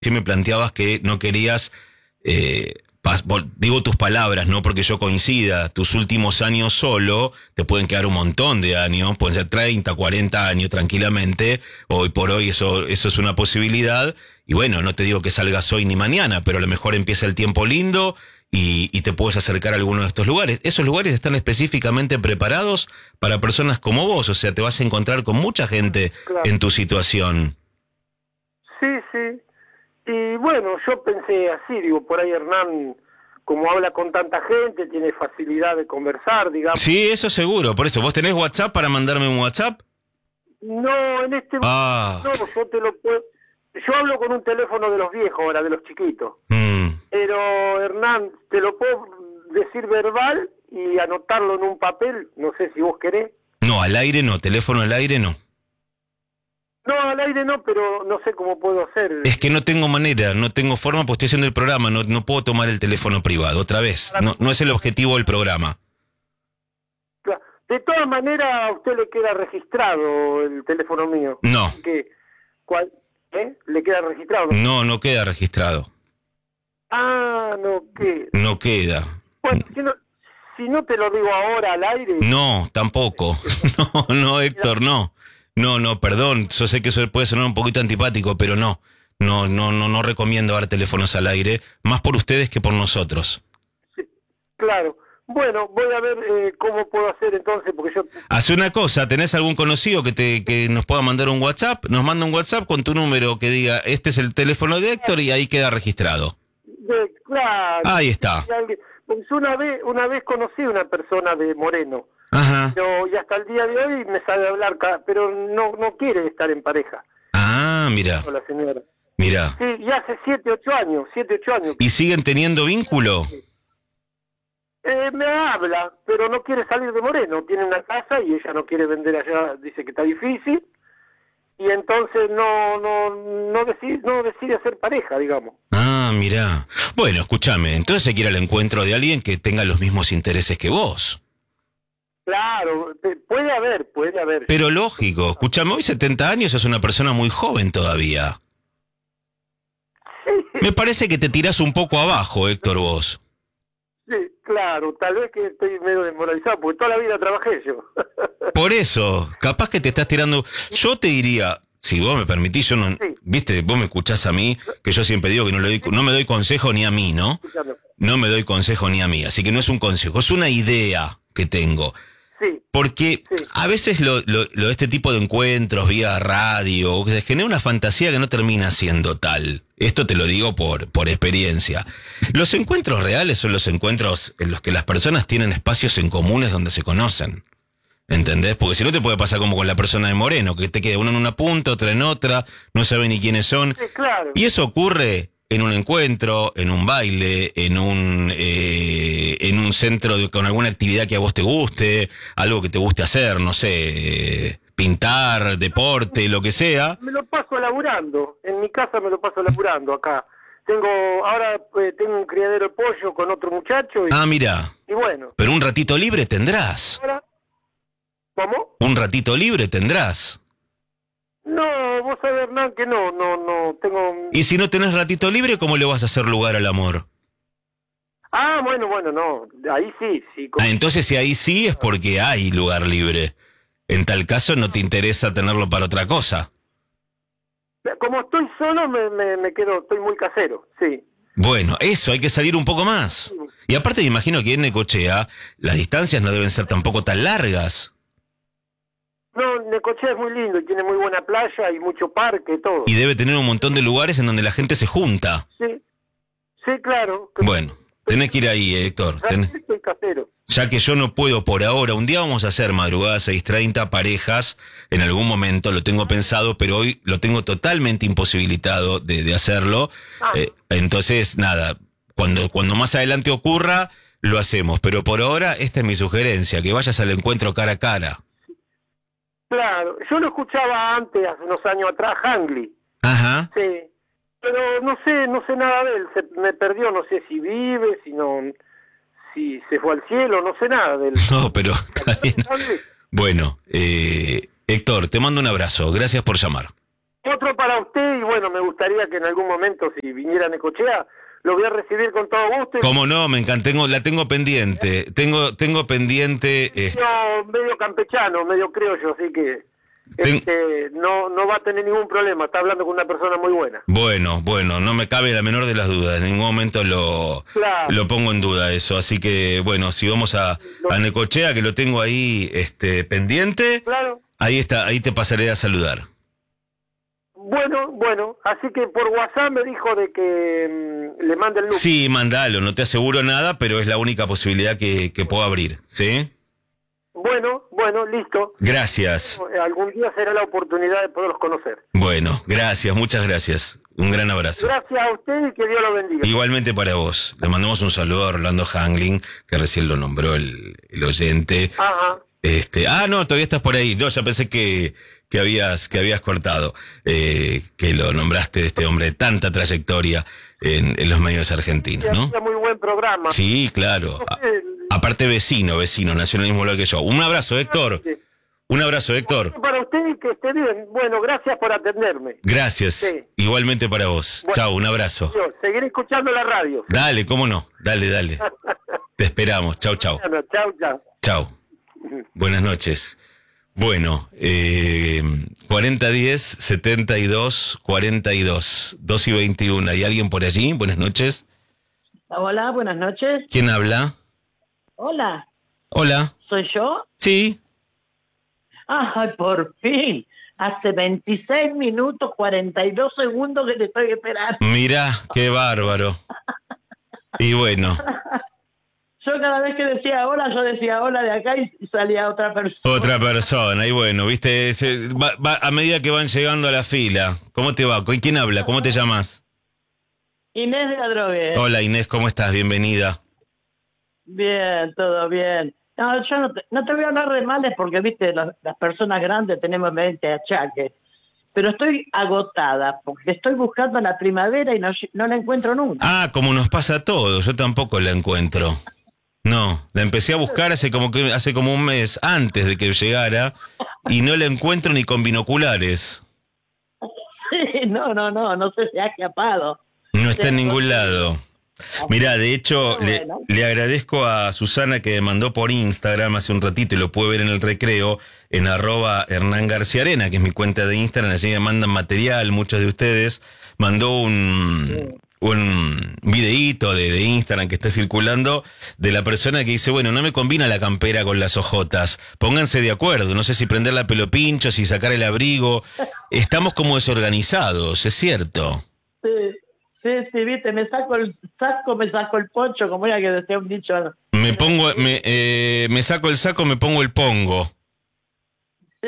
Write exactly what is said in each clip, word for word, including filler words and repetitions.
sí me planteabas que no querías, eh, pas, digo tus palabras, no porque yo coincida, tus últimos años solo, te pueden quedar un montón de años, pueden ser treinta, cuarenta años tranquilamente, hoy por hoy eso, eso es una posibilidad, y bueno, no te digo que salgas hoy ni mañana, pero a lo mejor empieza el tiempo lindo y, y te puedes acercar a alguno de estos lugares. Esos lugares están específicamente preparados para personas como vos, o sea, te vas a encontrar con mucha gente Claro. en tu situación. Sí, sí. Y bueno, yo pensé así, digo, por ahí Hernán, como habla con tanta gente, tiene facilidad de conversar, digamos. Sí, eso seguro, por eso, ¿vos tenés WhatsApp para mandarme un WhatsApp? No, en este Ah. momento no, yo te lo puedo... Yo hablo con un teléfono de los viejos ahora, de los chiquitos. Mm. Pero, Hernán, te lo puedo decir verbal y anotarlo en un papel, no sé si vos querés. No, al aire no, teléfono al aire no. No, al aire no, pero no sé cómo puedo hacer. Es que no tengo manera, no tengo forma, pues estoy haciendo el programa, no, no puedo tomar el teléfono privado, otra vez, no, no es el objetivo del programa. De todas maneras, a usted le queda registrado el teléfono mío. No. Que, ¿cuál, eh? ¿Le queda registrado? No, no queda registrado. Ah, no queda. No queda. Bueno, si no, si no te lo digo ahora al aire... No, tampoco. No, no, Héctor, no. No, no, perdón, yo sé que eso puede sonar un poquito antipático, pero no. No, no, no, no recomiendo dar teléfonos al aire, más por ustedes que por nosotros. Sí, claro. Bueno, voy a ver eh, cómo puedo hacer entonces, porque yo... Hace una cosa, ¿tenés algún conocido que te que nos pueda mandar un WhatsApp? Nos manda un WhatsApp con tu número que diga, este es el teléfono de Héctor y ahí queda registrado. De, claro. Ahí está. Porque yo una vez, una vez conocí a una persona de Moreno. Ajá. Pero, y hasta el día de hoy me sabe hablar, pero no, no quiere estar en pareja. Ah, mira. La señora. Mira. Sí, y hace siete, ocho años, siete, ocho años. ¿Y siguen teniendo vínculo? Eh, me habla, pero no quiere salir de Moreno. Tiene una casa y ella no quiere vender allá, dice que está difícil. Y entonces no no no decide, no decide hacer pareja, digamos. Ah, mirá. Bueno, escúchame, entonces hay que ir al encuentro de alguien que tenga los mismos intereses que vos. Claro, puede haber, puede haber. Pero lógico, escúchame, hoy setenta años es una persona muy joven todavía. Sí. Me parece que te tirás un poco abajo, Héctor, vos. Sí, claro, tal vez que estoy medio desmoralizado, porque toda la vida trabajé yo. Por eso, capaz que te estás tirando... Yo te diría, si vos me permitís, yo no... Sí. Viste, vos me escuchás a mí, que yo siempre digo que no, le doy, no me doy consejo ni a mí, ¿no? No me doy consejo ni a mí, así que no es un consejo, es una idea que tengo. Sí. Porque sí. A veces lo, lo, lo, este tipo de encuentros vía radio se genera una fantasía que no termina siendo tal. Esto te lo digo por, por experiencia. Los encuentros reales son los encuentros en los que las personas tienen espacios en comunes donde se conocen. ¿Entendés? Porque si no te puede pasar como con la persona de Moreno, que te queda uno en una punta, otra en otra, no sabe ni quiénes son. Sí, claro. Y eso ocurre en un encuentro, en un baile, en un eh, en un centro de, con alguna actividad que a vos te guste, algo que te guste hacer, no sé, pintar, deporte, lo que sea. Me lo paso laburando, en mi casa me lo paso laburando acá. Tengo, ahora eh, tengo un criadero de pollo con otro muchacho. Y, ah, mira. Y bueno. Pero un ratito libre tendrás. Ahora, ¿cómo? Un ratito libre tendrás. No, vos sabés, Hernán, que no, no, no, tengo... Y si no tenés ratito libre, ¿cómo le vas a hacer lugar al amor? Ah, bueno, bueno, no, ahí sí, sí. Ah, entonces si ahí sí es porque hay lugar libre. En tal caso no te interesa tenerlo para otra cosa. Como estoy solo, me, me, me quedo, estoy muy casero, sí. Bueno, eso, hay que salir un poco más. Y aparte me imagino que en Necochea las distancias no deben ser tampoco tan largas. No, Necochea es muy lindo y tiene muy buena playa y mucho parque, todo. Y debe tener un montón de lugares en donde la gente se junta. Sí, sí, claro. Bueno, tenés que ir ahí, Héctor. Ten... Estoy casero. Ya que yo no puedo por ahora, un día vamos a hacer madrugada seis treinta, parejas, en algún momento lo tengo pensado, pero hoy lo tengo totalmente imposibilitado de, de hacerlo. Ah. Eh, entonces, nada, cuando, cuando más adelante ocurra, lo hacemos. Pero por ahora, esta es mi sugerencia, que vayas al encuentro cara a cara. Claro, yo lo escuchaba antes, hace unos años atrás, Hangli. Ajá. Sí, pero no sé, no sé nada de él, se me perdió, no sé si vive, si no, si se fue al cielo, no sé nada de él. No, pero está bien. Bueno, eh, Héctor, te mando un abrazo, gracias por llamar. Otro para usted, y bueno, me gustaría que en algún momento, si viniera a Necochea, lo voy a recibir con todo gusto. Y... Cómo no, me encanta, tengo, la tengo pendiente, tengo, tengo pendiente... Eh, medio, medio campechano, medio criollo, así que ten... este, no, no va a tener ningún problema, está hablando con una persona muy buena. Bueno, bueno, no me cabe la menor de las dudas, en ningún momento lo, claro. lo pongo en duda eso, así que bueno, si vamos a, a Necochea, que lo tengo ahí este, pendiente, claro. ahí está, ahí te pasaré a saludar. Bueno, bueno, así que por WhatsApp me dijo de que mmm, le mande el número. Sí, mandalo, no te aseguro nada, pero es la única posibilidad que, que puedo abrir, ¿sí? Bueno, bueno, listo. Gracias. Algún día será la oportunidad de poderlos conocer. Bueno, gracias, muchas gracias. Un gran abrazo. Gracias a usted y que Dios lo bendiga. Igualmente para vos. Le mandamos un saludo a Orlando Hangling, que recién lo nombró el, el oyente. Ajá. Este, ah, no, todavía estás por ahí. No, ya pensé que, que habías, que habías cortado, eh, que lo nombraste de este hombre de tanta trayectoria en, en los medios argentinos, ¿no? Sí, muy buen programa. Sí, claro. A, aparte vecino, vecino, nació en el mismo lugar que yo. Un abrazo, Héctor. Un abrazo, Héctor. Para usted y que esté bien. Bueno, gracias por atenderme. Gracias. Sí. Igualmente para vos. Bueno, chau, un abrazo. Yo, seguiré escuchando la radio. Dale, cómo no. Dale, dale. Te esperamos. Chau, chau. Bueno, chau, chau. Chau. Buenas noches. Bueno, eh, cuarenta diez, setenta y dos, cuarenta y dos, dos y veintiuno. ¿Hay alguien por allí? Buenas noches. Hola, buenas noches. ¿Quién habla? Hola. Hola. ¿Soy yo? Sí. ¡Ay, por fin! Hace veintiséis minutos, cuarenta y dos segundos que te estoy esperando. Mirá, qué bárbaro. Y bueno. Yo cada vez que decía hola, yo decía hola de acá y salía otra persona. Otra persona, y bueno, viste, se, va, va, a medida que van llegando a la fila. ¿Cómo te va? ¿Quién habla? ¿Cómo te llamas? Inés de la Drogué. Hola Inés, ¿cómo estás? Bienvenida. Bien, todo bien. No, yo no te, no te voy a hablar de males porque, viste, las, las personas grandes tenemos veinte achaques. Pero estoy agotada porque estoy buscando la primavera y no, no la encuentro nunca. Ah, como nos pasa a todos, yo tampoco la encuentro. No, la empecé a buscar hace como que hace como un mes antes de que llegara y no la encuentro ni con binoculares. Sí, no, no, no, no sé si ha escapado. No está en ningún lado. Mirá, de hecho, le, le agradezco a Susana que me mandó por Instagram hace un ratito y lo puede ver en el recreo, en arroba Hernán García Arena, que es mi cuenta de Instagram, allí me mandan material, muchos de ustedes, mandó un... Sí. un videíto de, de Instagram que está circulando de la persona que dice, bueno, no me combina la campera con las ojotas, pónganse de acuerdo, no sé si prender la pelo pincho, si sacar el abrigo, estamos como desorganizados, es cierto. Sí, sí, sí, viste, me saco el saco, me saco el poncho, como era que decía un dicho. Me pongo, me, eh, me saco el saco, me pongo el pongo. Sí.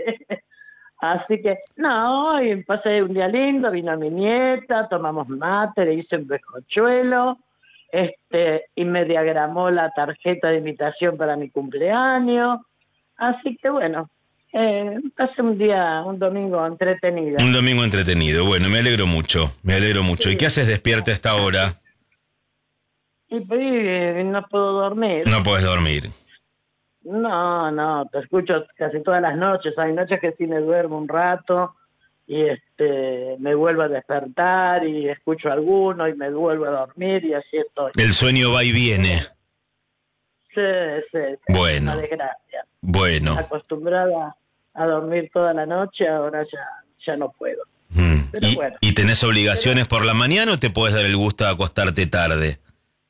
Así que, no, hoy pasé un día lindo, vino mi nieta, tomamos mate, le hice un bizcochuelo, este, y me diagramó la tarjeta de invitación para mi cumpleaños. Así que bueno, eh, pasé un día, un domingo entretenido. Un domingo entretenido, bueno, me alegro mucho, me alegro mucho. Sí. ¿Y qué haces despierta a esta hora? Y pues, no puedo dormir. No puedes dormir. No, no, te escucho casi todas las noches. Hay noches que sí me duermo un rato y este me vuelvo a despertar y escucho alguno y me vuelvo a dormir y así estoy. El sueño va y viene. Sí, sí, sí. Bueno. Una desgracia. Bueno. Acostumbrada a dormir toda la noche, ahora ya, ya no puedo. Mm. Pero ¿Y, bueno. ¿Y tenés obligaciones Pero... por la mañana o te puedes dar el gusto de acostarte tarde?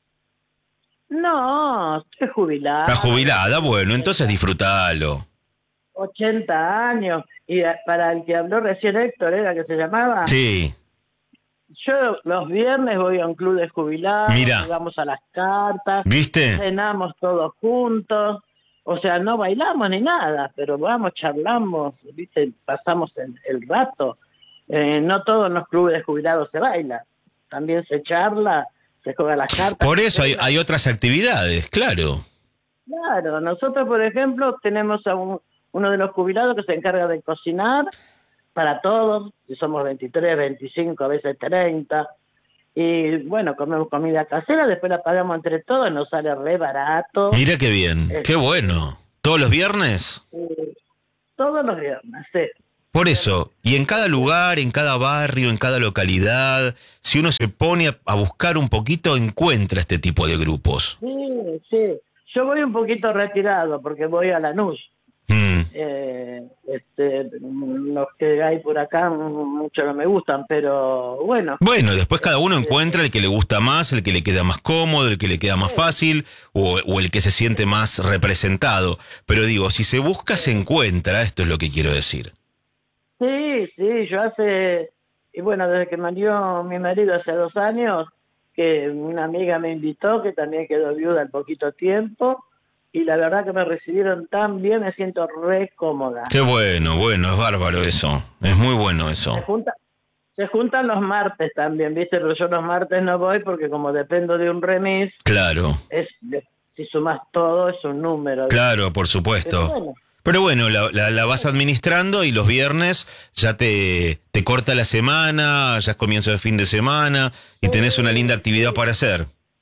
No, estoy jubilada. ¿Estás jubilada? Bueno, entonces disfrutalo. ochenta años. Y para el que habló recién Héctor, ¿era que se llamaba? Sí. Yo los viernes voy a un club de jubilados. Mira. Jugamos a las cartas. ¿Viste? Cenamos todos juntos. O sea, no bailamos ni nada, pero vamos, charlamos, ¿viste? Pasamos el, el rato. Eh, no todos en los clubes de jubilados se baila. También se charla. Se juega las cartas. Por eso hay, hay otras actividades, claro. Claro, nosotros, por ejemplo, tenemos a un, uno de los jubilados que se encarga de cocinar para todos, si somos veintitrés, veinticinco, a veces treinta, y bueno, comemos comida casera, después la pagamos entre todos, nos sale re barato. Mira qué bien, es, qué bueno. ¿Todos los viernes? Eh, todos los viernes, sí. Por eso, y en cada lugar, en cada barrio, en cada localidad, si uno se pone a, a buscar un poquito, encuentra este tipo de grupos. Sí, sí. Yo voy un poquito retirado porque voy a Lanús. Mm. Eh, este, los que hay por acá mucho no me gustan, pero bueno. Bueno, después cada uno encuentra el que le gusta más, el que le queda más cómodo, el que le queda más fácil o, o el que se siente más representado. Pero digo, si se busca, se encuentra, esto es lo que quiero decir. Sí, sí, yo hace, y bueno, desde que murió mi marido hace dos años, que una amiga me invitó, que también quedó viuda al poquito tiempo, y la verdad que me recibieron tan bien, me siento re cómoda. Qué bueno, bueno, es bárbaro eso, es muy bueno eso. Se, junta, se juntan los martes también, ¿viste? Pero yo los martes no voy porque como dependo de un remis, Claro, es, si sumas todo es un número. ¿viste? claro, por supuesto. Pero bueno, Pero bueno, la, la, la vas administrando y los viernes ya te, te corta la semana, ya es comienzo de fin de semana y tenés una linda actividad para hacer.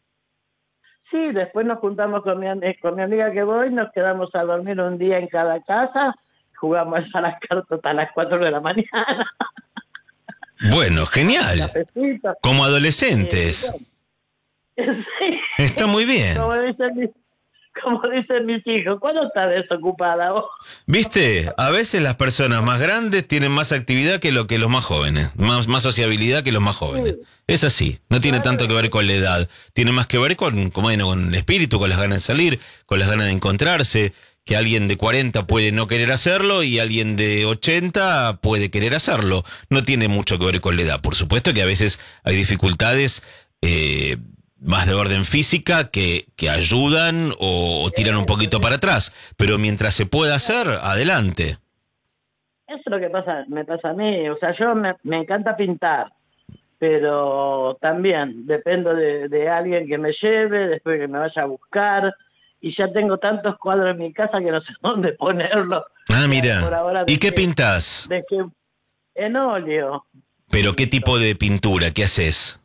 sí, después nos juntamos con mi, con mi amiga que voy, nos quedamos a dormir un día en cada casa, jugamos a las cartas hasta las cuatro de la mañana. Bueno, genial. Cafecito. Como adolescentes. Sí. Está muy bien. Como dicen mis, como dicen mis hijos, ¿cuándo estás desocupada vos? Viste, a veces las personas más grandes tienen más actividad que lo que los más jóvenes, más, más sociabilidad que los más jóvenes. Es así, no tiene tanto que ver con la edad, tiene más que ver con, como bueno, con el espíritu, con las ganas de salir, con las ganas de encontrarse, que alguien de cuarenta puede no querer hacerlo y alguien de ochenta puede querer hacerlo. No tiene mucho que ver con la edad. Por supuesto que a veces hay dificultades eh, más de orden física que, que ayudan o, o tiran un poquito para atrás, pero mientras se pueda hacer, adelante. Eso es lo que pasa, me pasa a mí, o sea, yo me, me encanta pintar, pero también dependo de, de alguien que me lleve, después que me vaya a buscar, y ya tengo tantos cuadros en mi casa que no sé dónde ponerlos. Ah, mira. Por ahora ¿Y qué dejé- pintás? dejé en óleo, ¿Pero qué tipo de pintura? ¿Qué haces?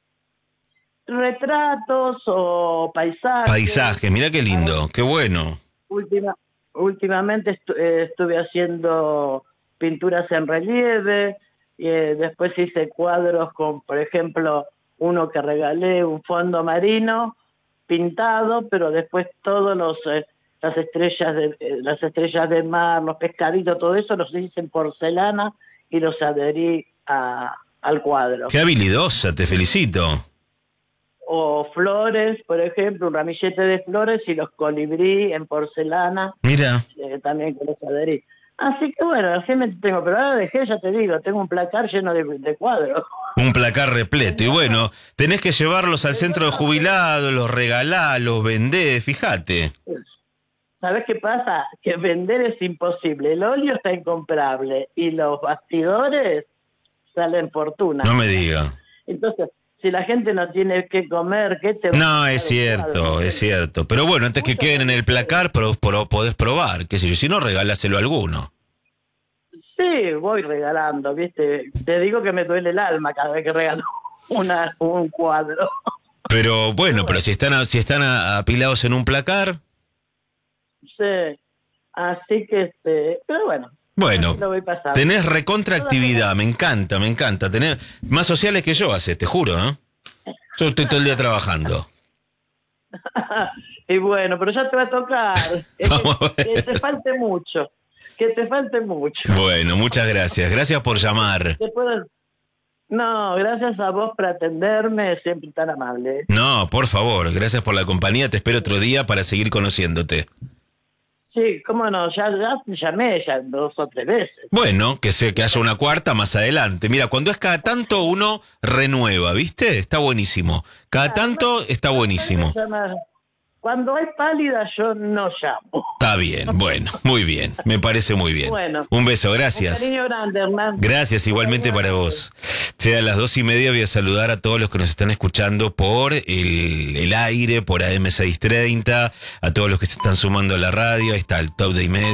retratos o paisajes. Paisajes, mira qué lindo, qué bueno. Última, últimamente estu- eh, estuve haciendo pinturas en relieve, y, eh, después hice cuadros con, por ejemplo, uno que regalé, un fondo marino pintado, pero después todos los eh, las estrellas de eh, las estrellas de mar, los pescaditos, todo eso los hice en porcelana y los adherí a, al cuadro. Qué habilidosa, te felicito. O flores, por ejemplo, un ramillete de flores y los colibrí en porcelana. Mira, Eh, también con los adherí. Así que bueno, así me tengo, pero ahora dejé, ya te digo, tengo un placar lleno de, de cuadros. un placar repleto. Y bueno, tenés que llevarlos al centro de jubilados, los regalás, los vendés, fíjate. ¿Sabés qué pasa? Que vender es imposible, el óleo está incomparable y los bastidores salen fortuna. No me diga. Entonces, si la gente no tiene que comer, ¿qué te va a No, costar es el cierto, cuadro? es cierto. Pero bueno, antes que queden en el placar, pro- pro- podés probar, qué sé yo. Si no, regáláselo a alguno. Sí, voy regalando, ¿viste? Te digo que me duele el alma cada vez que regalo una, un cuadro. Pero bueno, pero si están, a- si están a- apilados en un placar, Sí, así que, este, pero bueno. bueno, Lo voy pasando. tenés recontraactividad, me encanta, me encanta. Tenés más sociales que yo haces, te juro, ¿eh? Yo estoy todo el día trabajando. Y bueno, pero ya te va a tocar. Es Vamos a que, ver. que te falte mucho. Que te falte mucho. Bueno, muchas gracias. Gracias por llamar. Te puedo- No, gracias a vos por atenderme, siempre tan amable. No, por favor, gracias por la compañía. Te espero otro día para seguir conociéndote. Sí, cómo no, ya, ya te llamé ya dos o tres veces. Bueno, que sé que haya una cuarta más adelante. Mira, cuando es cada tanto uno renueva, ¿viste? Está buenísimo. Cada tanto está buenísimo. Cuando hay pálida yo no llamo. Está bien, bueno, muy bien. Me parece muy bien. Bueno. Un beso, Un gracias. cariño grande, Hernán. Gracias, igualmente para vos. Che, a las dos y media voy a saludar a todos los que nos están escuchando por el, el aire, por A M seiscientos treinta, a todos los que se están sumando a la radio. Ahí está el top de y media.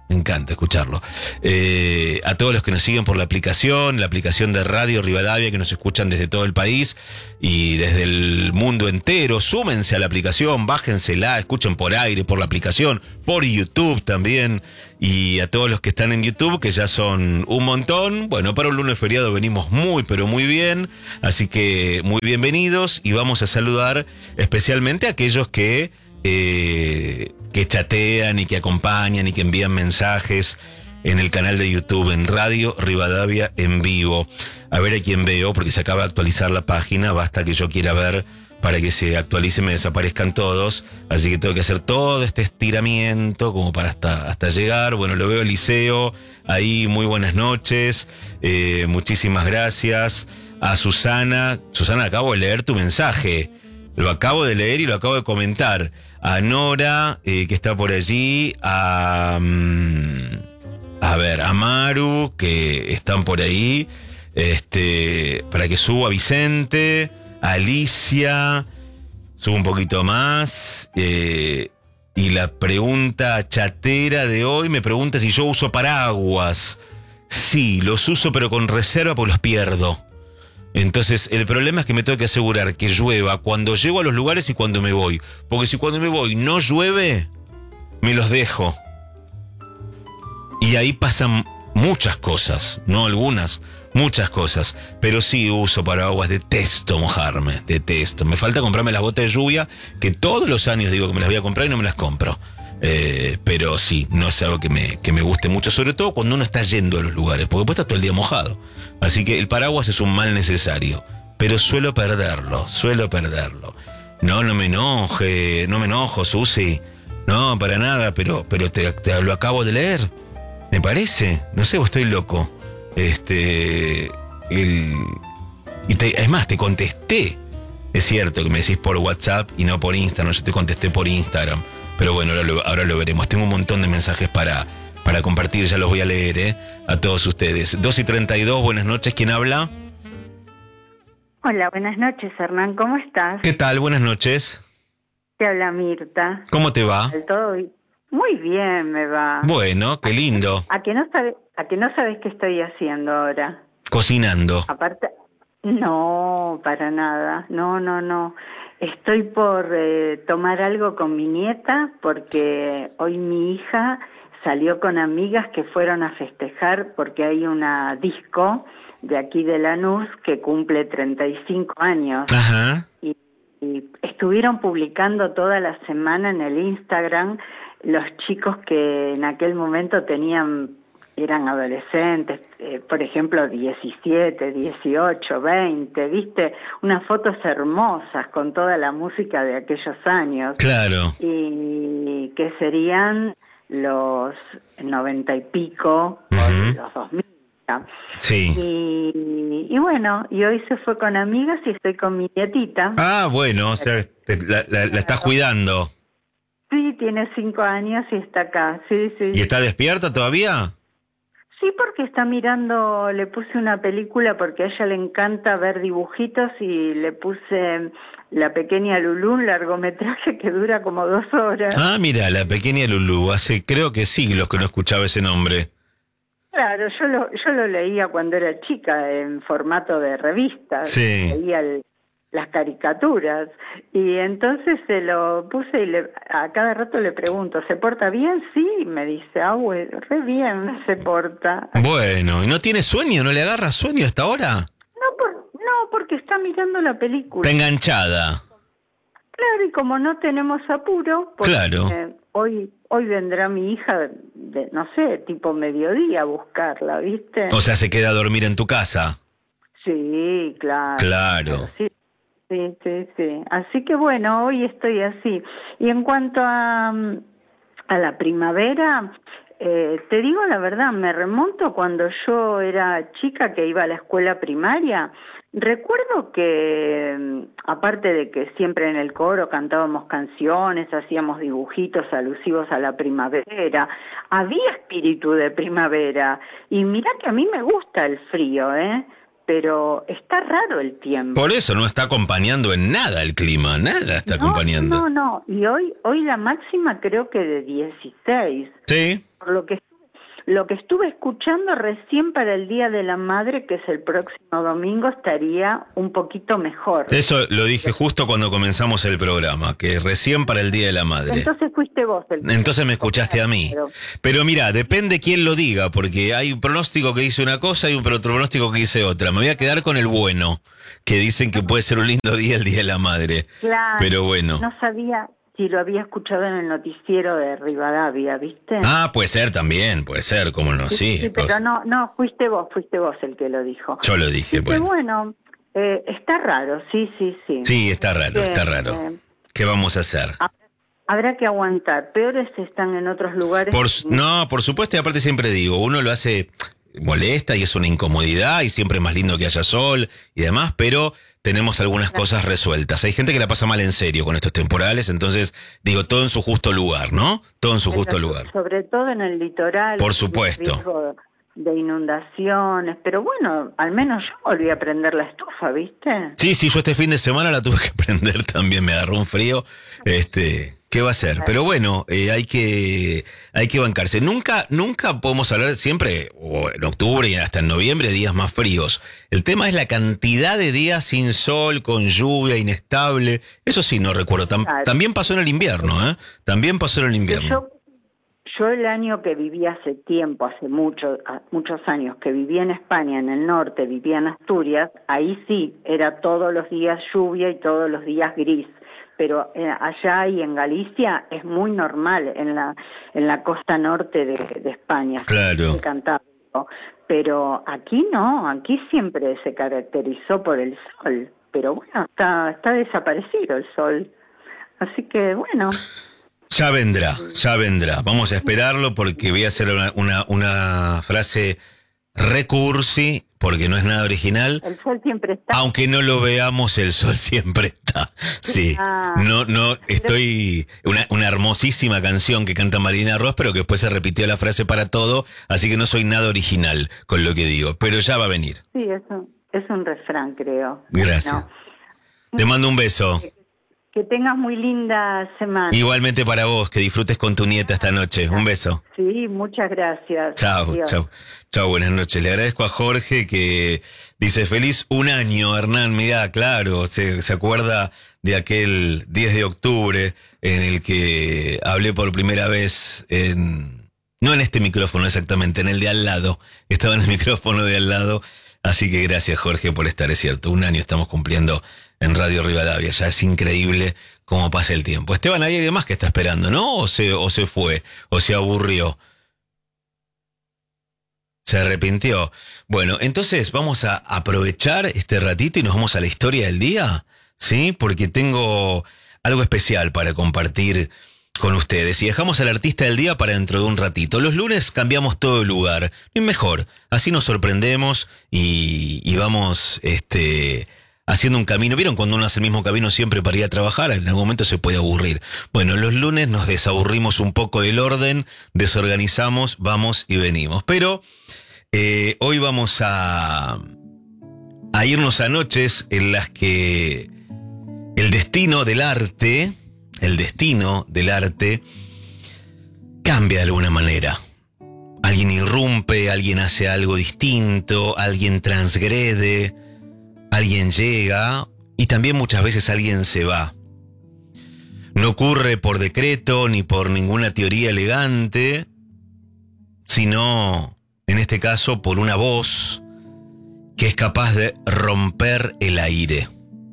me encanta escucharlo. Eh, a todos los que nos siguen por la aplicación, la aplicación de Radio Rivadavia, que nos escuchan desde todo el país y desde el mundo entero, súmense a la aplicación, bájensela, escuchen por aire, por la aplicación, por YouTube también. Y a todos los que están en YouTube, que ya son un montón. Bueno, para un lunes feriado venimos muy, pero muy bien. Así que muy bienvenidos y vamos a saludar especialmente a aquellos que... Eh, que chatean y que acompañan y que envían mensajes en el canal de YouTube, en Radio Rivadavia en vivo. A ver a quién veo, porque se acaba de actualizar la página, basta que yo quiera ver para que se actualice y me desaparezcan todos, así que tengo que hacer todo este estiramiento como para hasta, hasta llegar. Bueno, lo veo Eliseo, ahí muy buenas noches, eh, muchísimas gracias. A Susana, Susana, acabo de leer tu mensaje, lo acabo de leer y lo acabo de comentar. A Nora, eh, que está por allí, a, um, a ver, a Maru, que están por ahí, este, para que suba a Vicente, a Alicia, subo un poquito más, eh, y la pregunta chatera de hoy me pregunta si yo uso paraguas. Sí, los uso pero con reserva porque los pierdo. Entonces, el problema es que me tengo que asegurar que llueva cuando llego a los lugares y cuando me voy. Porque si cuando me voy no llueve, me los dejo. Y ahí pasan muchas cosas, no algunas, muchas cosas. Pero sí uso paraguas, detesto mojarme, detesto. Me falta comprarme las botas de lluvia, que todos los años digo que me las voy a comprar y no me las compro. Eh, pero sí, no es algo que me, que me guste mucho, sobre todo cuando uno está yendo a los lugares, porque después está todo el día mojado. Así que el paraguas es un mal necesario, pero suelo perderlo, suelo perderlo. No, no me enoje, no me enojo, Susi. No, para nada, pero, pero te, te lo acabo de leer. Me parece, no sé, o estoy loco. Este, el, y te, es más, te contesté. Es cierto que me decís por WhatsApp y no por Instagram, yo te contesté por Instagram. Pero bueno, ahora lo, ahora lo veremos. Tengo un montón de mensajes para, para compartir, ya los voy a leer, ¿eh? A todos ustedes. dos y treinta y dos, buenas noches, ¿quién habla? Hola, buenas noches, Hernán, ¿cómo estás? ¿Qué tal? Buenas noches. Te habla Mirta. ¿Cómo te va? Todo muy bien me va. Bueno, qué lindo. ¿A que no sabes, a que no sabes qué estoy haciendo ahora? Cocinando. Aparte, no, para nada, no, no, no. Estoy por eh, tomar algo con mi nieta porque hoy mi hija salió con amigas que fueron a festejar porque hay una disco de aquí de Lanús que cumple treinta y cinco años. Ajá. Y, y estuvieron publicando toda la semana en el Instagram los chicos que en aquel momento tenían, eran adolescentes, eh, por ejemplo, diecisiete, dieciocho, veinte, ¿viste? Unas fotos hermosas con toda la música de aquellos años. Claro. Y que serían los noventa y pico, uh-huh. o los dos mil. Sí. Y, y bueno, y hoy se fue con amigas y estoy con mi nietita. Ah, bueno, o sea, te, la, la, la estás cuidando. Sí, tiene cinco años y está acá, sí, sí. ¿Y está despierta todavía? Sí, porque está mirando, le puse una película porque a ella le encanta ver dibujitos y le puse La Pequeña Lulú, un largometraje que dura como dos horas. Ah, mira, La Pequeña Lulú, hace creo que siglos que no escuchaba ese nombre. Claro, yo lo, yo lo leía cuando era chica en formato de revista. Sí. Leía el, las caricaturas y entonces se lo puse y le, a cada rato le pregunto, ¿se porta bien? Sí, me dice, ah, bueno, re bien se porta. Bueno, ¿y no tiene sueño? ¿No le agarra sueño hasta ahora? No, por, no porque está mirando la película. Está enganchada. Claro, y como no tenemos apuro, porque claro. eh, hoy hoy vendrá mi hija, de, no sé, tipo mediodía a buscarla, ¿viste? O sea, se queda a dormir en tu casa. Sí, claro. Claro. Sí, sí, sí, sí. Así que bueno, hoy estoy así. Y en cuanto a, a la primavera, eh, te digo la verdad, me remonto cuando yo era chica que iba a la escuela primaria. Recuerdo que, aparte de que siempre en el coro cantábamos canciones, hacíamos dibujitos alusivos a la primavera, había espíritu de primavera. Y mirá que a mí me gusta el frío, ¿eh? Pero está raro el tiempo. Por eso no está acompañando en nada el clima, nada está no, acompañando. No, no, y hoy, hoy la máxima creo que de dieciséis. Sí. Por lo que estuve Lo que estuve escuchando recién para el Día de la Madre, que es el próximo domingo, estaría un poquito mejor. Eso lo dije justo cuando comenzamos el programa, que recién para el Día de la Madre. Entonces fuiste vos el que Entonces me escuchaste a mí. Pero, Pero mira, depende quién lo diga, porque hay un pronóstico que dice una cosa y un otro pronóstico que dice otra. Me voy a quedar con el bueno, que dicen que puede ser un lindo día el Día de la Madre. claro, Pero bueno. no sabía si lo había escuchado en el noticiero de Rivadavia, ¿viste? Ah, puede ser también, puede ser, cómo no, sí. sí, pero pues, no, no, fuiste vos, fuiste vos el que lo dijo. Yo lo dije, Así que bueno. bueno, eh, está raro, sí, sí, sí. Sí, está raro, Eh, está raro. eh, ¿Qué vamos a hacer? Habrá que aguantar. Peores están en otros lugares. Por, no, por supuesto, y aparte siempre digo, uno lo hace molesta y es una incomodidad y siempre es más lindo que haya sol y demás, pero tenemos algunas cosas resueltas. Hay gente que la pasa mal en serio con estos temporales, entonces digo, todo en su justo lugar, ¿no? Todo en su justo lugar. Sobre todo en el litoral. Por supuesto. Riesgo de inundaciones, pero bueno, al menos yo volví a prender la estufa, ¿viste? Sí, sí, yo este fin de semana la tuve que prender también, me agarró un frío, este... ¿Qué va a ser? Pero bueno, eh, hay que hay que bancarse. Nunca nunca podemos hablar siempre, o en octubre y hasta en noviembre, días más fríos. El tema es la cantidad de días sin sol, con lluvia, inestable. Eso sí, no recuerdo. Tam, Claro. también pasó en el invierno, ¿eh? También pasó en el invierno. Yo, yo el año que viví hace tiempo, hace mucho, a- muchos años, que viví en España, en el norte, vivía en Asturias, ahí sí, era todos los días lluvia y todos los días gris. Pero eh, allá y en Galicia es muy normal, en la en la costa norte de, de España, Claro. el Cantábrico. Pero aquí no, aquí siempre se caracterizó por el sol. Pero bueno, está está desaparecido el sol. Así que bueno, Ya vendrá, ya vendrá. Vamos a esperarlo porque voy a hacer una, una, una frase recursi, porque no es nada original. el sol siempre está. Aunque no lo veamos, el sol siempre está. Sí. Ah. No, no, estoy. Una, una hermosísima canción que canta Marina Ross, pero que después se repitió la frase para todo, así que no soy nada original con lo que digo. Pero ya va a venir. Sí, es un, es un refrán, creo. Gracias. Bueno, Te mando un beso. que tengas muy linda semana. Igualmente para vos, que disfrutes con tu nieta esta noche. Un beso. Sí, muchas gracias. Chao, Adiós. chao. Chao, buenas noches. Le agradezco a Jorge que dice, feliz un año, Hernán. Mirá, claro, se, se acuerda de aquel diez de octubre en el que hablé por primera vez en... No en este micrófono exactamente, en el de al lado. Estaba en el micrófono de al lado. Así que gracias, Jorge, por estar. Es cierto, un año estamos cumpliendo en Radio Rivadavia. Ya es increíble cómo pasa el tiempo. Esteban, hay alguien más que está esperando, ¿no? O se, o se fue, o se aburrió. Se arrepintió. Bueno, entonces vamos a aprovechar este ratito y nos vamos a la historia del día, ¿sí? Porque tengo algo especial para compartir con ustedes. Y dejamos al artista del día para dentro de un ratito. Los lunes cambiamos todo el lugar. Y mejor, así nos sorprendemos y, y vamos este, haciendo un camino. ¿Vieron cuando uno hace el mismo camino siempre para ir a trabajar? En algún momento se puede aburrir. Bueno, los lunes nos desaburrimos un poco del orden, desorganizamos, vamos y venimos. Pero eh, hoy vamos a, a irnos a noches en las que el destino del arte... El destino del arte cambia de alguna manera. Alguien irrumpe, alguien hace algo distinto, alguien transgrede, alguien llega y también muchas veces alguien se va. No ocurre por decreto ni por ninguna teoría elegante, sino, en este caso, por una voz que es capaz de romper el aire.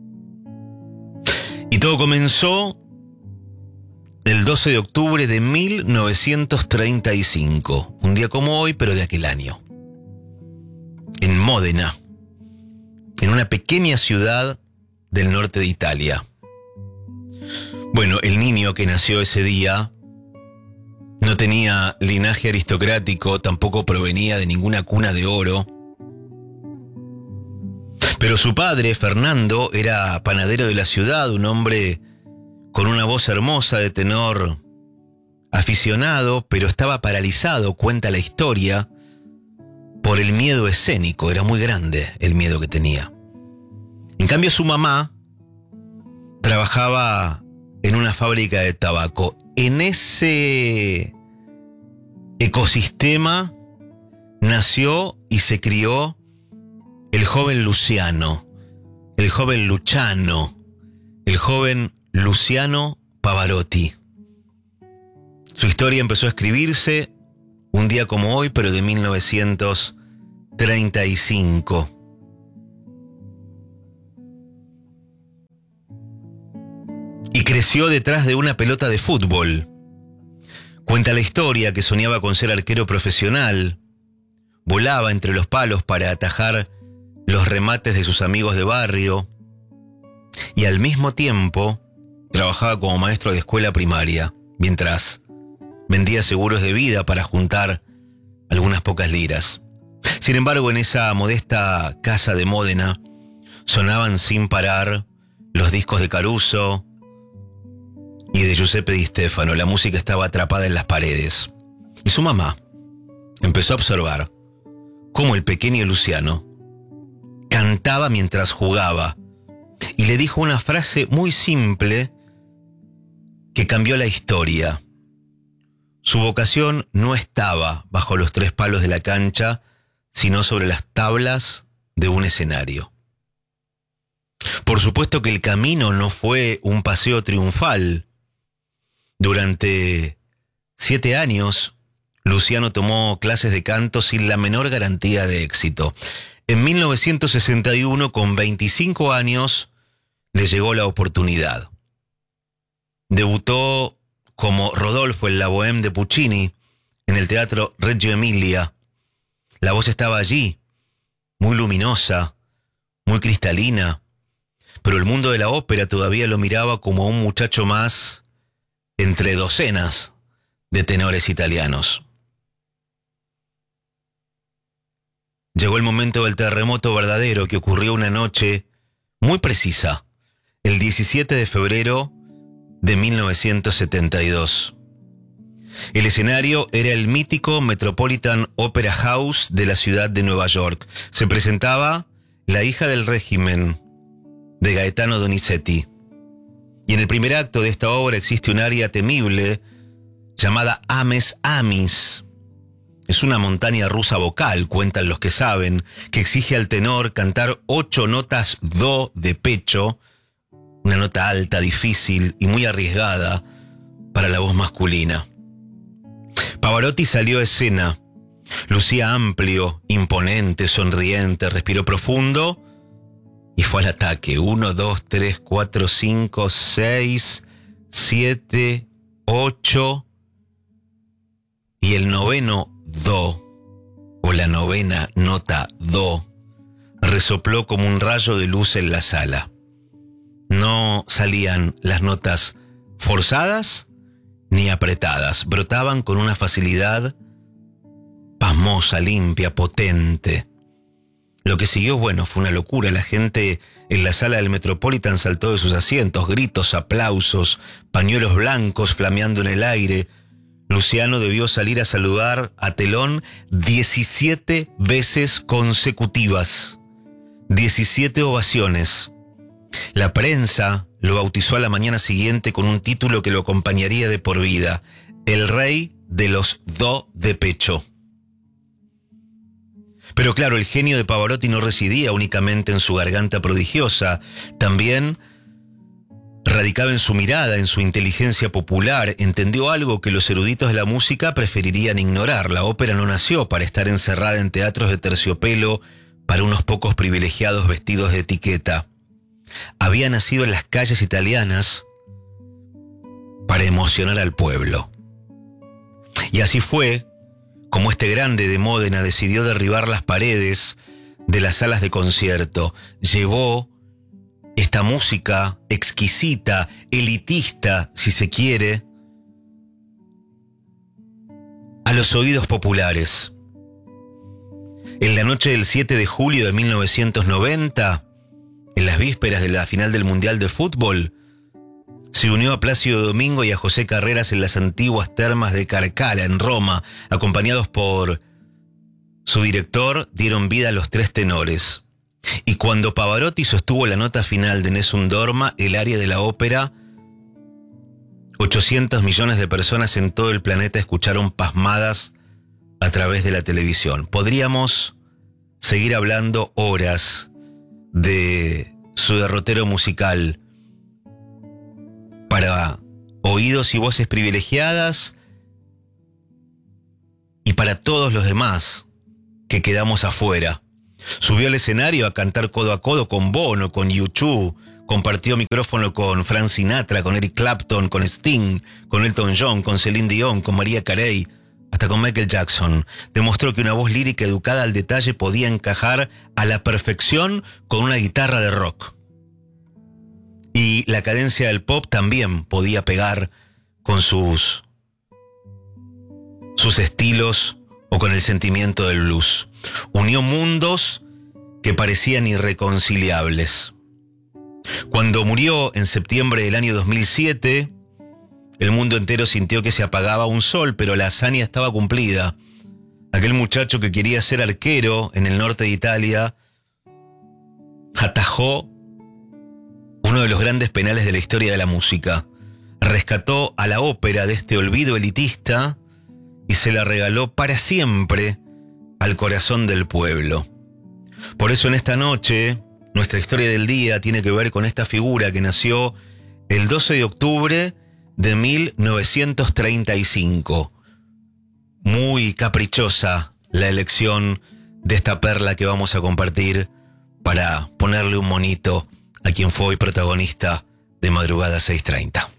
Y todo comenzó el doce de octubre de mil novecientos treinta y cinco, un día como hoy, pero de aquel año, en Módena, en una pequeña ciudad del norte de Italia. Bueno, el niño que nació ese día no tenía linaje aristocrático, tampoco provenía de ninguna cuna de oro, pero su padre, Fernando, era panadero de la ciudad, un hombre con una voz hermosa de tenor aficionado, pero estaba paralizado, cuenta la historia, por el miedo escénico. Era muy grande el miedo que tenía. En cambio, su mamá trabajaba en una fábrica de tabaco. En ese ecosistema nació y se crió el joven Luciano, el joven Luciano, el joven Luciano Pavarotti. Su historia empezó a escribirse un día como hoy, pero de mil novecientos treinta y cinco. Y creció detrás de una pelota de fútbol. Cuenta la historia que soñaba con ser arquero profesional. Volaba entre los palos para atajar los remates de sus amigos de barrio. Y al mismo tiempo trabajaba como maestro de escuela primaria, mientras vendía seguros de vida para juntar algunas pocas liras. Sin embargo, en esa modesta casa de Módena sonaban sin parar los discos de Caruso y de Giuseppe Di Stefano. La música estaba atrapada en las paredes. Y su mamá empezó a observar cómo el pequeño Luciano cantaba mientras jugaba. Y le dijo una frase muy simple que cambió la historia. Su vocación no estaba bajo los tres palos de la cancha, sino sobre las tablas de un escenario. Por supuesto que el camino no fue un paseo triunfal. Durante siete años, Luciano tomó clases de canto sin la menor garantía de éxito. En mil novecientos sesenta y uno, con veinticinco años, le llegó la oportunidad. Debutó como Rodolfo en la Bohème de Puccini, en el Teatro Reggio Emilia. La voz estaba allí, muy luminosa, muy cristalina, pero el mundo de la ópera todavía lo miraba como un muchacho más entre docenas de tenores italianos. Llegó el momento del terremoto verdadero que ocurrió una noche muy precisa, el diecisiete de febrero de mil novecientos setenta y dos. El escenario era el mítico Metropolitan Opera House de la ciudad de Nueva York. Se presentaba La hija del régimen, de Gaetano Donizetti. Y en el primer acto de esta obra existe un aria temible llamada Ames Amis. Es una montaña rusa vocal, cuentan los que saben, que exige al tenor cantar ocho notas do de pecho, una nota alta, difícil y muy arriesgada para la voz masculina. Pavarotti salió a escena. Lucía amplio, imponente, sonriente, respiró profundo y fue al ataque. Uno, dos, tres, cuatro, cinco, seis, siete, ocho. Y el noveno do, o la novena nota do, resopló como un rayo de luz en la sala. No salían las notas forzadas ni apretadas, brotaban con una facilidad pasmosa, limpia, potente. Lo que siguió, bueno, fue una locura. La gente en la sala del Metropolitan saltó de sus asientos, gritos, aplausos, pañuelos blancos flameando en el aire. Luciano debió salir a saludar a telón diecisiete veces consecutivas. diecisiete ovaciones. La prensa lo bautizó a la mañana siguiente con un título que lo acompañaría de por vida: el rey de los do de pecho. Pero claro, el genio de Pavarotti no residía únicamente en su garganta prodigiosa, también radicaba en su mirada, en su inteligencia popular. Entendió algo que los eruditos de la música preferirían ignorar: la ópera no nació para estar encerrada en teatros de terciopelo para unos pocos privilegiados vestidos de etiqueta. Había nacido en las calles italianas para emocionar al pueblo. Y así fue como este grande de Módena decidió derribar las paredes de las salas de concierto. Llevó esta música exquisita, elitista, si se quiere, a los oídos populares. En la noche del siete de julio de mil novecientos noventa, en las vísperas de la final del Mundial de Fútbol, se unió a Plácido Domingo y a José Carreras en las antiguas termas de Carcala, en Roma. Acompañados por su director, dieron vida a los tres tenores. Y cuando Pavarotti sostuvo la nota final de Nessun Dorma, el aria de la ópera, ochocientos millones de personas en todo el planeta escucharon pasmadas a través de la televisión. Podríamos seguir hablando horas de su derrotero musical para oídos y voces privilegiadas y para todos los demás que quedamos afuera. Subió al escenario a cantar codo a codo con Bono, con U dos, compartió micrófono con Frank Sinatra, con Eric Clapton, con Sting, con Elton John, con Celine Dion, con Mariah Carey, hasta con Michael Jackson. Demostró que una voz lírica educada al detalle podía encajar a la perfección con una guitarra de rock. Y la cadencia del pop también podía pegar con sus, sus estilos o con el sentimiento del blues. Unió mundos que parecían irreconciliables. Cuando murió en septiembre del año dos mil siete, el mundo entero sintió que se apagaba un sol, pero la hazaña estaba cumplida. Aquel muchacho que quería ser arquero en el norte de Italia atajó uno de los grandes penales de la historia de la música. Rescató a la ópera de este olvido elitista y se la regaló para siempre al corazón del pueblo. Por eso en esta noche, nuestra historia del día tiene que ver con esta figura que nació el doce de octubre de mil novecientos treinta y cinco. Muy caprichosa la elección de esta perla que vamos a compartir para ponerle un monito a quien fue hoy protagonista de Madrugada seiscientos treinta.